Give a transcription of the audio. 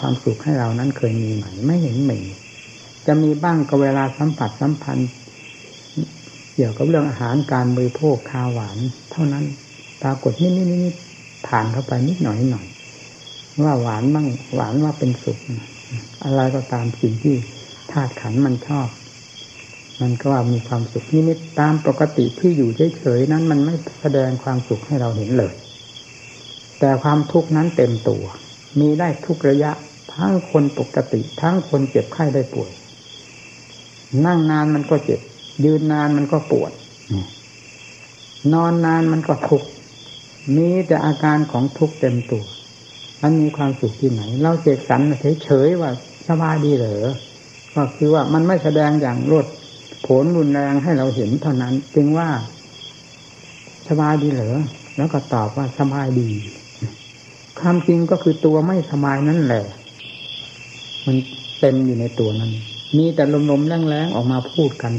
ความสุขให้เรานั้นเคยมีไหมไม่เห็นมีจะมีบ้างก็เวลาสัมผัสสัมพันธ์เกี่ยวกับเรื่องอาหารการบริโภคคาวหวานเท่านั้นปรากฏนิดผ่านเข้าไปนิดหน่อยว่าหวานบ้างหวานว่าเป็นสุขอะไรก็ตามสิ่งที่ธาตุขันธ์มันชอบมันก็ว่ามีความสุขนิดตามปกติที่อยู่เฉยๆนั้นมันไม่แสดงความสุขให้เราเห็นเลยแต่ความทุกข์นั้นเต็มตัวมีได้ทุกระยะทั้งคนปกติทั้งคนเจ็บไข้ได้ป่วยนั่งนานมันก็เจ็บยืนนานมันก็ปวดนอนนานมันก็ทุกข์มีแต่อาการของทุกข์เต็มตัวมันมีความสุขที่ไหนเราเสกสรรเฉยๆว่าสบายดีเหรอก็คือว่ามันไม่แสดงอย่างรวดผลรุนแรงให้เราเห็นเท่านั้นจึงว่าสบายดีเหรอแล้วก็ตอบว่าสบายดีความจริงก็คือตัวไม่สบายนั่นแหละมันเต็มอยู่ในตัวนั้นมีแต่ลมๆแรงๆออกมาพูดกัน